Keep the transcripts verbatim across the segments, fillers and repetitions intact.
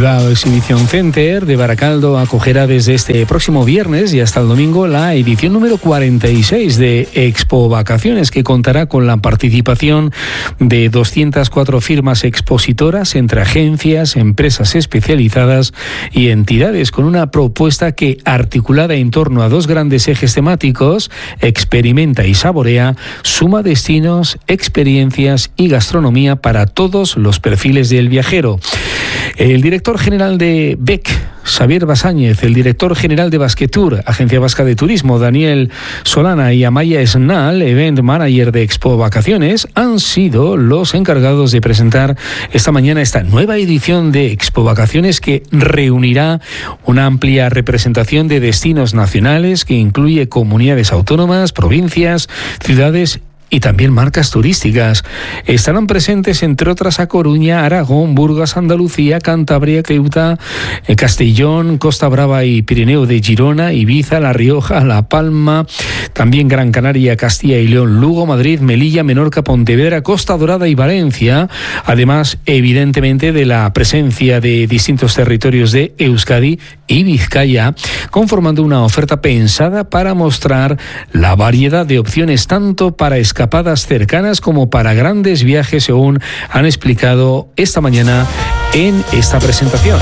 Bilbao Exhibition Center de Baracaldo acogerá desde este próximo viernes y hasta el domingo la edición número cuarenta y seis de Expo Vacaciones, que contará con la participación de doscientas cuatro firmas expositoras entre agencias, empresas especializadas y entidades, con una propuesta que, articulada en torno a dos grandes ejes temáticos, experimenta y saborea, suma destinos, experiencias y gastronomía para todos los perfiles del viajero. El director general de B E C, Xavier Basáñez, el director general de Basquetour, Agencia Vasca de Turismo, Daniel Solana, y Amaya Esnal, Event Manager de Expo Vacaciones, han sido los encargados de presentar esta mañana esta nueva edición de Expo Vacaciones, que reunirá una amplia representación de destinos nacionales que incluye comunidades autónomas, provincias, ciudades y también marcas turísticas. Estarán presentes, entre otras, a Coruña, Aragón, Burgos, Andalucía, Cantabria, Ceuta, Castellón, Costa Brava y Pirineo de Girona, Ibiza, La Rioja, La Palma, también Gran Canaria, Castilla y León, Lugo, Madrid, Melilla, Menorca, Pontevedra, Costa Dorada y Valencia. Además, evidentemente, de la presencia de distintos territorios de Euskadi y Vizcaya, conformando una oferta pensada para mostrar la variedad de opciones tanto para escapadas cercanas como para grandes viajes, según han explicado esta mañana en esta presentación.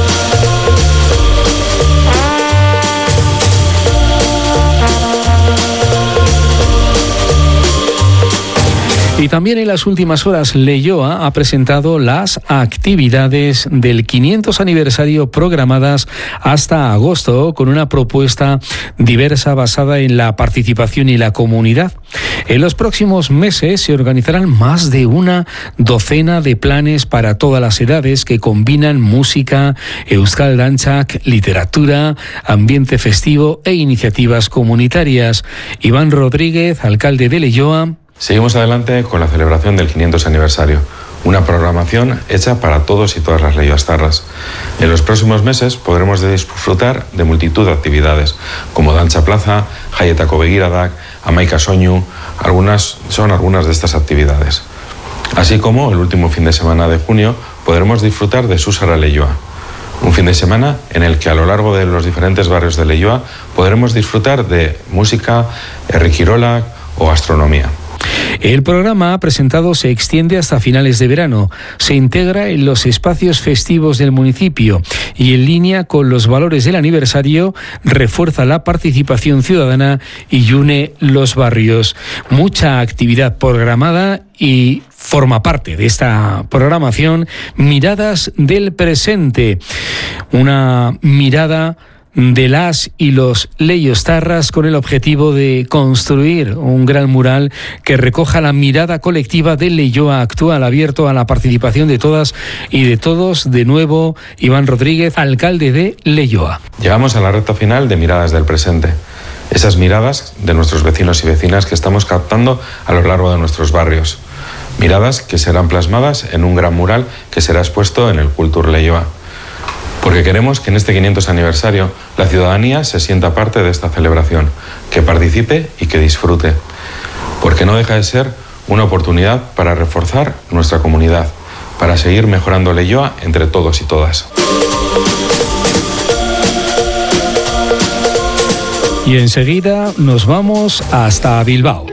Y también en las últimas horas, Leioa ha presentado las actividades del quinientos aniversario programadas hasta agosto, con una propuesta diversa basada en la participación y la comunidad. En los próximos meses se organizarán más de una docena de planes para todas las edades que combinan música, euskal dantzak, literatura, ambiente festivo e iniciativas comunitarias. Iván Rodríguez, alcalde de Leioa. Seguimos adelante con la celebración del quinientos aniversario, una programación hecha para todos y todas las leioastarras. En los próximos meses podremos disfrutar de multitud de actividades, como Dantza Plaza, Jaietako Begiradak, Hamaika Soinu, algunas son algunas de estas actividades. Así como el último fin de semana de junio podremos disfrutar de Susara Leioa, un fin de semana en el que a lo largo de los diferentes barrios de Leioa podremos disfrutar de música, herri kirolak o gastronomía. El programa presentado se extiende hasta finales de verano. Se integra en los espacios festivos del municipio y, en línea con los valores del aniversario, refuerza la participación ciudadana y une los barrios. Mucha actividad programada y forma parte de esta programación Miradas del Presente, una mirada de las y los leioastarras con el objetivo de construir un gran mural que recoja la mirada colectiva de Leioa actual, abierto a la participación de todas y de todos. De nuevo, Iván Rodríguez, alcalde de Leioa. Llegamos a la recta final de Miradas del Presente. Esas miradas de nuestros vecinos y vecinas que estamos captando a lo largo de nuestros barrios. Miradas que serán plasmadas en un gran mural que será expuesto en el Kultur Leioa. Porque queremos que en este quinientos aniversario la ciudadanía se sienta parte de esta celebración, que participe y que disfrute. Porque no deja de ser una oportunidad para reforzar nuestra comunidad, para seguir mejorando Leioa entre todos y todas. Y enseguida nos vamos hasta Bilbao.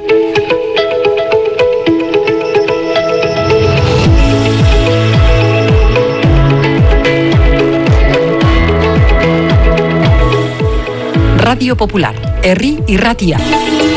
Radio Popular, Herri Irratia.